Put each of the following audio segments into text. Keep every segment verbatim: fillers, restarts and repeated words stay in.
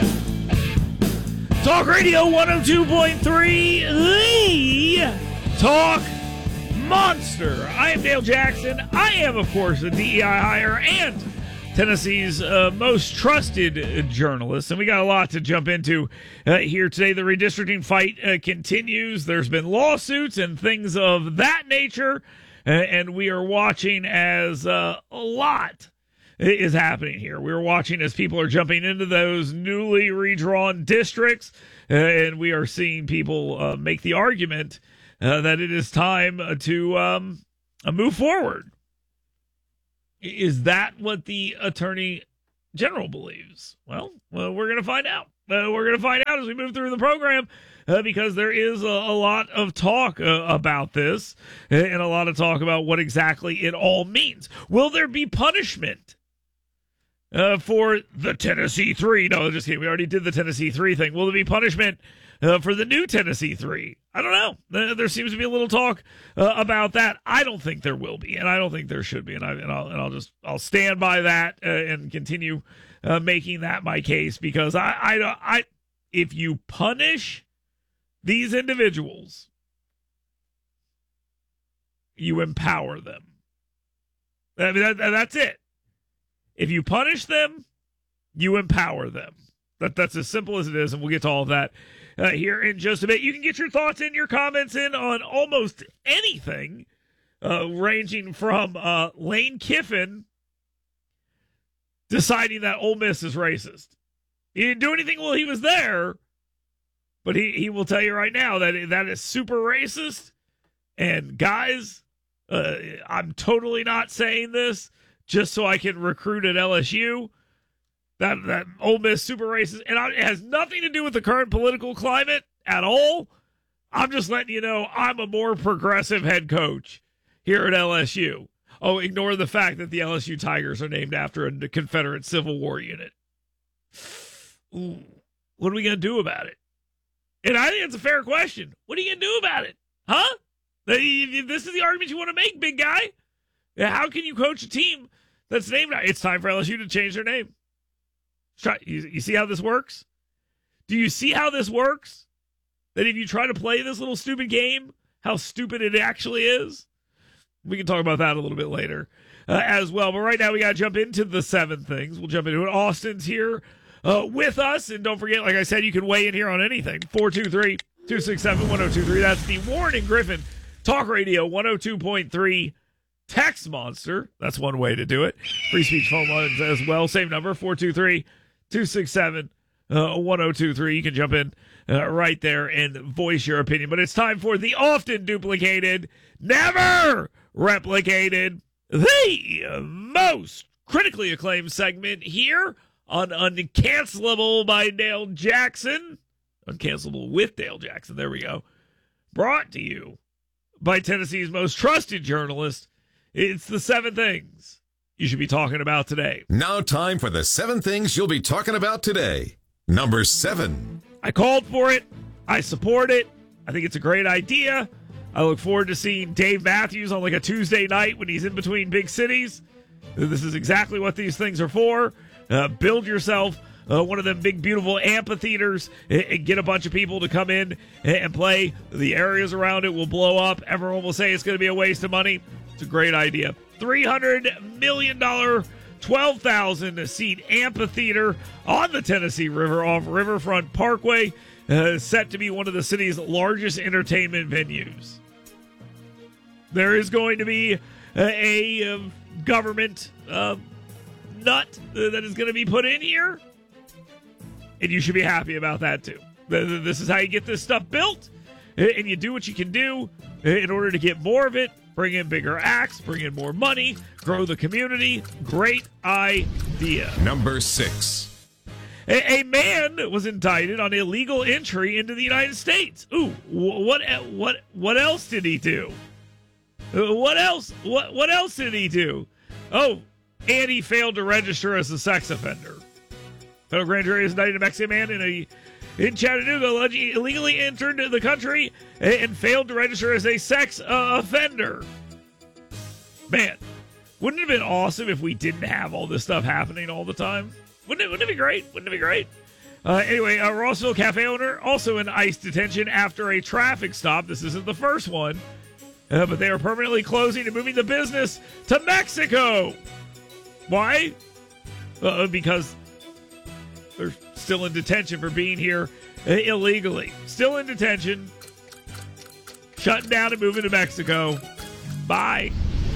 Talk Radio one oh two point three, the Talk Monster. I am Dale Jackson. I am, of course, a D E I hire and Tennessee's uh, most trusted journalist. And we got a lot to jump into uh, here today. The redistricting fight uh, continues. There's been lawsuits and things of that nature. Uh, and we are watching as uh, a lot is happening here. We're watching as people are jumping into those newly redrawn districts, uh, and we are seeing people uh, make the argument uh, that it is time to um, uh, move forward. Is that what the Attorney General believes? Well, well we're going to find out. Uh, we're going to find out as we move through the program. Uh, because there is a, a lot of talk uh, about this and a lot of talk about what exactly it all means. Will there be punishment uh, for the Tennessee Three? No, just kidding. We already did the Tennessee Three thing. Will there be punishment uh, for the new Tennessee Three? I don't know. Uh, there seems to be a little talk uh, about that. I don't think there will be, and I don't think there should be. And, I, and, I'll, and I'll just I'll stand by that uh, and continue uh, making that my case because I, I, I if you punish these individuals, you empower them. I mean, that, that's it. If you punish them, you empower them. That That's as simple as it is, and we'll get to all of that uh, here in just a bit. You can get your thoughts in, your comments in on almost anything, uh, ranging from uh, Lane Kiffin deciding that Ole Miss is racist. He didn't do anything while he was there, but he, he will tell you right now that that is super racist. And guys, uh, I'm totally not saying this just so I can recruit at L S U. That that Ole Miss super racist, and I, it has nothing to do with the current political climate at all. I'm just letting you know I'm a more progressive head coach here at L S U. Oh, ignore the fact that the L S U Tigers are named after a Confederate Civil War unit. Ooh, what are we going to do about it? And I think it's a fair question. What are you going to do about it? Huh? This is the argument you want to make, big guy. How can you coach a team that's named? It's time for L S U to change their name. Try, you, you see how this works? Do you see how this works? That if you try to play this little stupid game, how stupid it actually is? We can talk about that a little bit later uh, as well. But right now we got to jump into the seven things. We'll jump into it. Austin's here Uh, with us, and don't forget, like I said, you can weigh in here on anything. four two three, two six seven, one oh two three. That's the Warren and Griffin Talk Radio one oh two point three Text Monster. That's one way to do it. Free speech phone lines as well. Same number, four two three, two six seven, one oh two three. You can jump in uh, right there and voice your opinion. But it's time for the often duplicated, never replicated, the most critically acclaimed segment here on Uncancelable by Dale Jackson. Uncancelable with Dale Jackson. There we go. Brought to you by Tennessee's most trusted journalist. It's the seven things you should be talking about today. Now time for the seven things you'll be talking about today. Number seven. I called for it. I support it. I think it's a great idea. I look forward to seeing Dave Matthews on like a Tuesday night when he's in between big cities. This is exactly what these things are for. Uh, build yourself uh, one of them big, beautiful amphitheaters and, and get a bunch of people to come in and, and play. The areas around it will blow up. Everyone will say it's going to be a waste of money. It's a great idea. three hundred million dollars, twelve thousand seat amphitheater on the Tennessee River off Riverfront Parkway, uh, set to be one of the city's largest entertainment venues. There is going to be a, a uh, government uh, nut that is going to be put in here, and you should be happy about that too. This is how you get this stuff built, and you do what you can do in order to get more of it, bring in bigger acts, bring in more money, grow the community. Great idea. Number six. A, a man was indicted on illegal entry into the United States. Ooh, what what what else did he do? What else? What what else did he do? Oh, and he failed to register as a sex offender. Federal grand jury has indicted a Mexican man in a in Chattanooga allegedly illegally entered the country and failed to register as a sex uh, offender. Man, wouldn't it have been awesome if we didn't have all this stuff happening all the time? Wouldn't it, wouldn't it be great? Wouldn't it be great? Uh, anyway, a Rossville cafe owner also in ICE detention after a traffic stop. This isn't the first one, uh, but they are permanently closing and moving the business to Mexico. Why? Uh, because they're still in detention for being here uh, illegally. Still in detention, shutting down and moving to Mexico. Bye.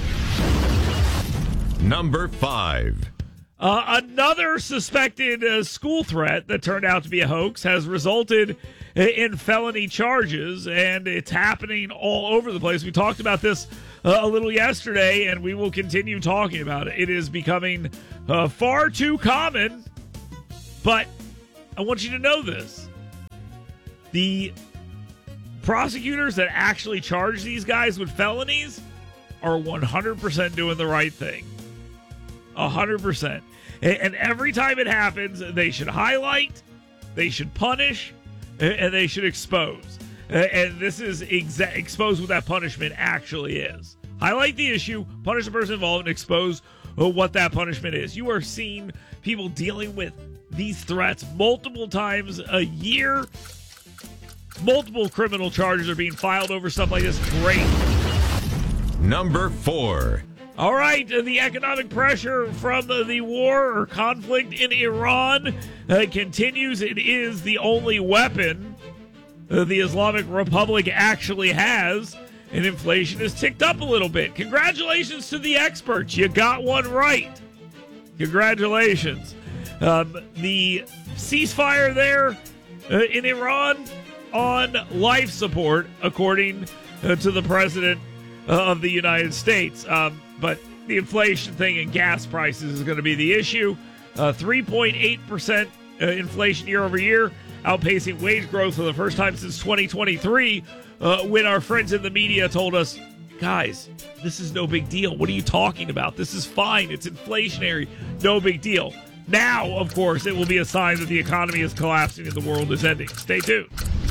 Number five. Uh, another suspected uh, school threat that turned out to be a hoax has resulted in felony charges, and it's happening all over the place. We talked about this uh, a little yesterday, and we will continue talking about it. It is becoming uh, far too common, but I want you to know this. The prosecutors that actually charge these guys with felonies are one hundred percent doing the right thing. one hundred percent. And every time it happens, they should highlight, they should punish, and they should expose. And this is exa- expose what that punishment actually is. Highlight the issue, punish the person involved, and expose what that punishment is. You are seeing people dealing with these threats multiple times a year. Multiple criminal charges are being filed over stuff like this. Great. Number four. All right, the economic pressure from the, the war or conflict in Iran uh, continues. It is the only weapon uh, the Islamic Republic actually has, and inflation has ticked up a little bit. Congratulations to the experts. You got one right. Congratulations. Um, the ceasefire there uh, in Iran on life support, according uh, to the president uh, of the United States. Um, But the inflation thing and gas prices is going to be the issue. Uh, three point eight percent uh, inflation year over year, outpacing wage growth for the first time since twenty twenty-three, uh, when our friends in the media told us, guys, this is no big deal. What are you talking about? This is fine. It's inflationary. No big deal. Now, of course, it will be a sign that the economy is collapsing and the world is ending. Stay tuned.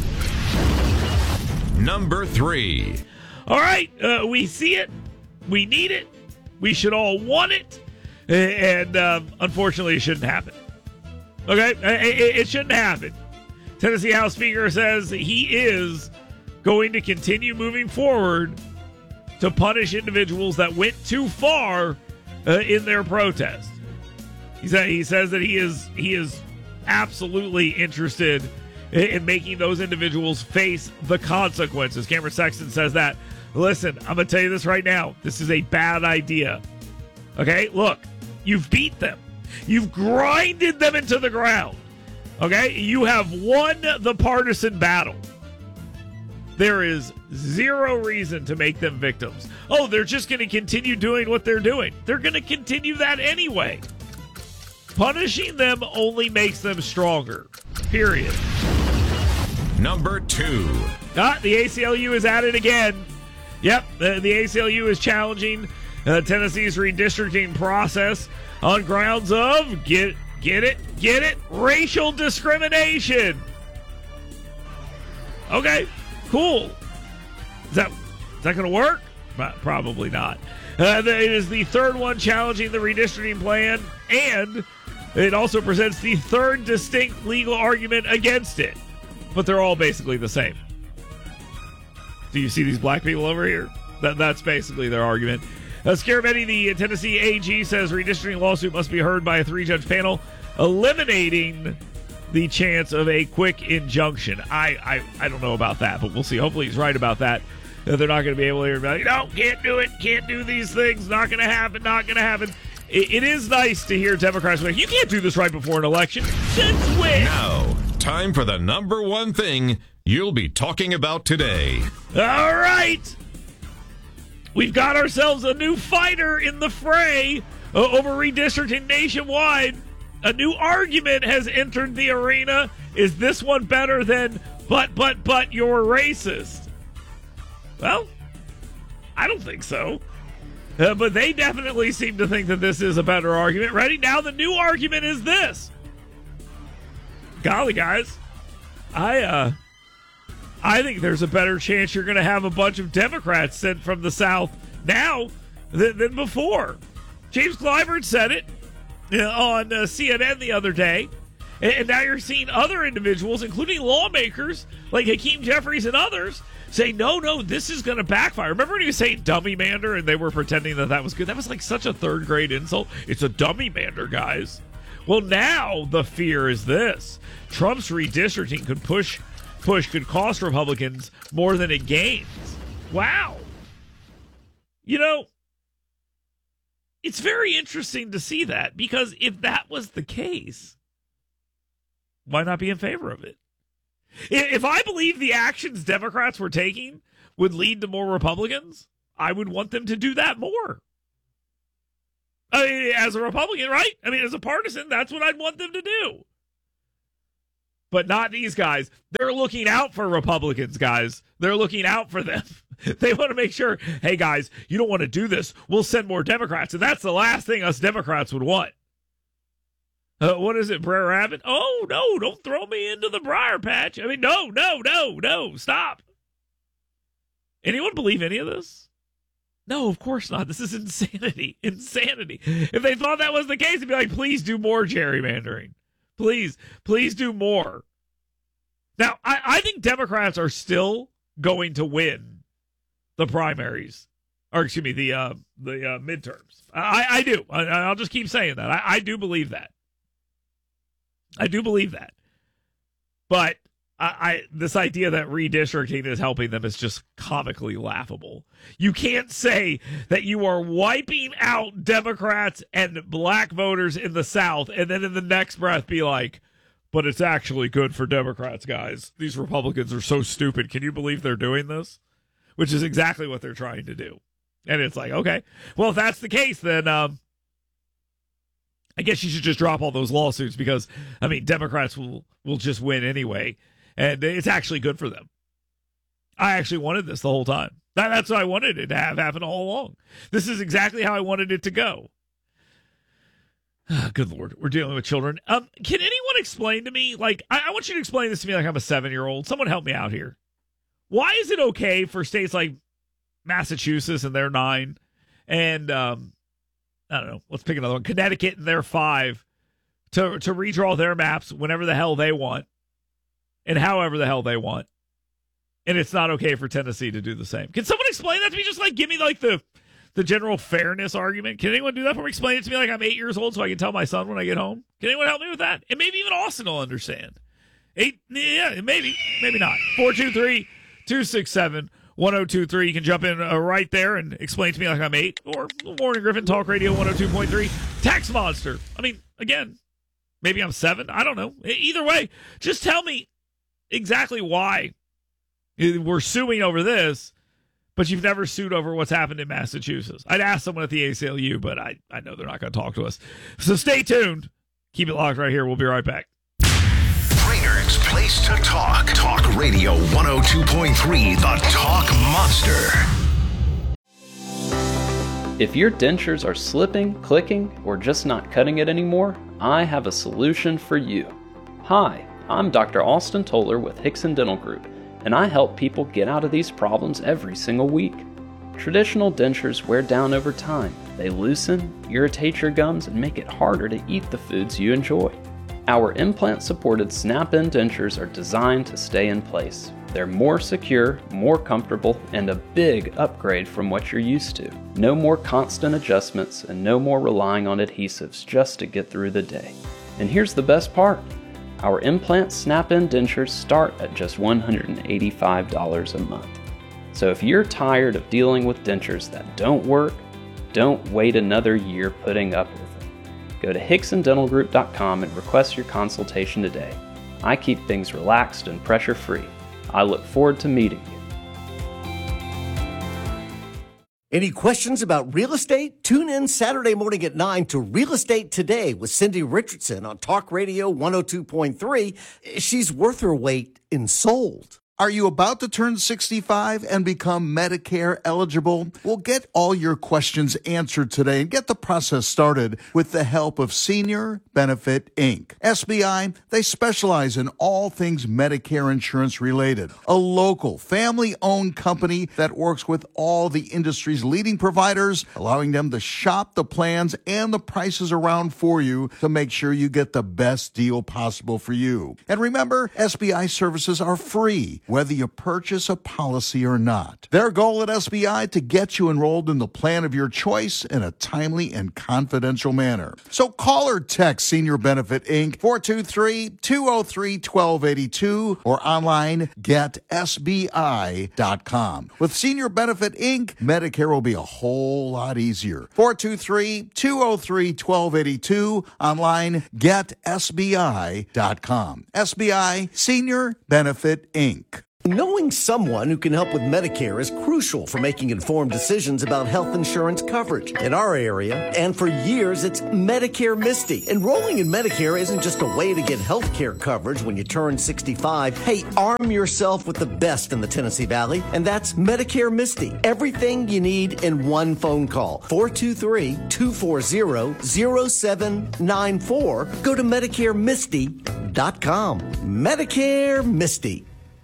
Number three. All right, uh, we see it. We need it. We should all want it. And um, unfortunately, it shouldn't happen. Okay? It, it shouldn't happen. Tennessee House Speaker says he is going to continue moving forward to punish individuals that went too far uh, in their protest. He, said, he says that he is he is absolutely interested in, in making those individuals face the consequences. Cameron Sexton says that. Listen, I'm going to tell you this right now. This is a bad idea. Okay? Look, you've beat them. You've grinded them into the ground. Okay? You have won the partisan battle. There is zero reason to make them victims. Oh, they're just going to continue doing what they're doing. They're going to continue that anyway. Punishing them only makes them stronger. Period. Number two. Ah, the A C L U is at it again. Yep, the, the A C L U is challenging uh, Tennessee's redistricting process on grounds of, get, get it, get it, racial discrimination. Okay, cool. Is that, is that going to work? Probably not. Uh, it is the third one challenging the redistricting plan, and it also presents the third distinct legal argument against it. But they're all basically the same. Do you see these black people over here? That, that's basically their argument. Uh, Scarabetti, the Tennessee A G, says redistricting lawsuit must be heard by a three-judge panel, eliminating the chance of a quick injunction. I, I, I don't know about that, but we'll see. Hopefully he's right about that. Uh, they're not going to be able to hear about it. No, can't do it. Can't do these things. Not going to happen. Not going to happen. It, it is nice to hear Democrats like, you can't do this right before an election. Since when? Now, time for the number one thing you'll be talking about today. All right. We've got ourselves a new fighter in the fray uh, over redistricting nationwide. A new argument has entered the arena. Is this one better than, but, but, but, you're racist? Well, I don't think so. Uh, but they definitely seem to think that this is a better argument. Ready? Now the new argument is this. Golly, guys. I, uh... I think there's a better chance you're going to have a bunch of Democrats sent from the South now than, than before. James Clyburn said it uh, on uh, C N N the other day. And, and now you're seeing other individuals, including lawmakers like Hakeem Jeffries and others, say, no, no, this is going to backfire. Remember when he was saying dummy mander and they were pretending that that was good? That was like such a third grade insult. It's a dummy mander, guys. Well, now the fear is this. Trump's redistricting could push, push could cost Republicans more than it gains. Wow. You know, it's very interesting to see that, because if that was the case, why not be in favor of it? If I believe the actions Democrats were taking would lead to more Republicans, I would want them to do that more. I mean, as a Republican, right? I mean, as a partisan, that's what I'd want them to do. But not these guys. They're looking out for Republicans, guys. They're looking out for them. They want to make sure, hey, guys, you don't want to do this. We'll send more Democrats. And that's the last thing us Democrats would want. Uh, what is it, Brer Rabbit? Oh, no, don't throw me into the briar patch. I mean, no, no, no, no, stop. Anyone believe any of this? No, of course not. This is insanity. Insanity. If they thought that was the case, they'd be like, please do more gerrymandering. Please, please do more. Now, I, I think Democrats are still going to win the primaries, or excuse me, the uh, the uh, midterms. I, I do. I, I'll just keep saying that. I, I do believe that. I do believe that. But I, I this idea that redistricting is helping them is just comically laughable. You can't say that you are wiping out Democrats and black voters in the South and then in the next breath be like, but it's actually good for Democrats, guys. These Republicans are so stupid. Can you believe they're doing this? Which is exactly what they're trying to do. And it's like, okay, well, if that's the case, then um, I guess you should just drop all those lawsuits because, I mean, Democrats will, will just win anyway. And it's actually good for them. I actually wanted this the whole time. That, that's what I wanted it to have happen all along. This is exactly how I wanted it to go. Good Lord, we're dealing with children. Um, can anyone explain to me, like, I, I want you to explain this to me like I'm a seven-year-old. Someone help me out here. Why is it okay for states like Massachusetts and they're nine, and um, I don't know, let's pick another one, Connecticut and they're five, to to redraw their maps whenever the hell they want and however the hell they want, and it's not okay for Tennessee to do the same? Can someone explain that to me? Just like give me like the the general fairness argument. Can anyone do that for me? Explain it to me like I'm eight years old so I can tell my son when I get home. Can anyone help me with that? And maybe even Austin will understand. Eight, yeah, maybe, maybe not. four two three, two six seven, one oh two three. You can jump in uh, right there and explain to me like I'm eight. Or Morning Griffin, Talk Radio one oh two point three. Tax Monster. I mean, again, maybe I'm seven. I don't know. Either way, just tell me exactly why we're suing over this, but you've never sued over what's happened in Massachusetts. I'd ask someone at the A C L U, but I, I know they're not going to talk to us. So stay tuned. Keep it locked right here. We'll be right back. Brainerd's place to talk. Talk Radio one oh two point three, the Talk Monster. If your dentures are slipping, clicking, or just not cutting it anymore, I have a solution for you. Hi, I'm Doctor Austin Toller with Hickson Dental Group, and I help people get out of these problems every single week. Traditional dentures wear down over time. They loosen, irritate your gums, and make it harder to eat the foods you enjoy. Our implant-supported snap-in dentures are designed to stay in place. They're more secure, more comfortable, and a big upgrade from what you're used to. No more constant adjustments and no more relying on adhesives just to get through the day. And here's the best part. Our implant snap-in dentures start at just one hundred eighty-five dollars a month. So if you're tired of dealing with dentures that don't work, don't wait another year putting up with them. Go to hickson dental group dot com and request your consultation today. I keep things relaxed and pressure-free. I look forward to meeting you. Any questions about real estate? Tune in Saturday morning at nine to Real Estate Today with Cindy Richardson on Talk Radio one oh two point three. She's worth her weight in sold. Are you about to turn sixty-five and become Medicare eligible? Well, get all your questions answered today and get the process started with the help of Senior Benefit Incorporated. S B I, they specialize in all things Medicare insurance related. A local, family-owned company that works with all the industry's leading providers, allowing them to shop the plans and the prices around for you to make sure you get the best deal possible for you. And remember, S B I services are free, whether you purchase a policy or not. Their goal at S B I to get you enrolled in the plan of your choice in a timely and confidential manner. So call or text Senior Benefit Incorporated, four two three, two oh three, one two eight two, or online get S B I dot com. With Senior Benefit Incorporated, Medicare will be a whole lot easier. four two three, two oh three, one two eight two, online get S B I dot com. S B I, Senior Benefit Incorporated. Knowing someone who can help with Medicare is crucial for making informed decisions about health insurance coverage. In our area, and for years, it's Medicare Misty. Enrolling in Medicare isn't just a way to get health care coverage when you turn sixty-five. Hey, arm yourself with the best in the Tennessee Valley, and that's Medicare Misty. Everything you need in one phone call. four two three, two four zero, zero seven nine four. Go to Medicare Misty dot com. Medicare Misty.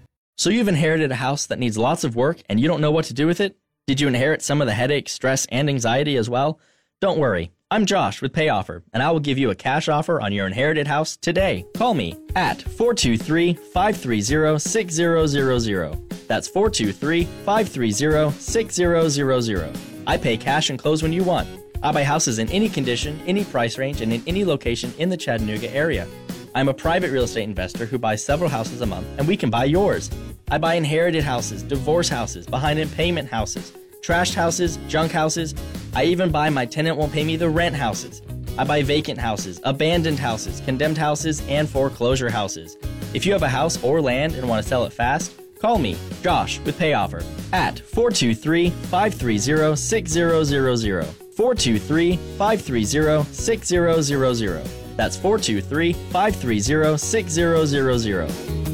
So you've inherited a house that needs lots of work and you don't know what to do with it? Did you inherit some of the headache, stress, and anxiety as well? Don't worry. I'm Josh with Pay Offer, and I will give you a cash offer on your inherited house today. Call me at four two three, five three zero, six zero zero zero. That's four two three, five three zero, six zero zero zero. I pay cash and close when you want. I buy houses in any condition, any price range, and in any location in the Chattanooga area. I'm a private real estate investor who buys several houses a month, and we can buy yours. I buy inherited houses, divorce houses, behind-in-payment houses, trashed houses, junk houses. I even buy my tenant won't pay me the rent houses. I buy vacant houses, abandoned houses, condemned houses, and foreclosure houses. If you have a house or land and want to sell it fast, call me, Josh, with Pay Offer at four two three, five three zero, six zero zero zero. four two three, five three zero, six zero zero zero. That's four two three, five three zero, six zero zero zero.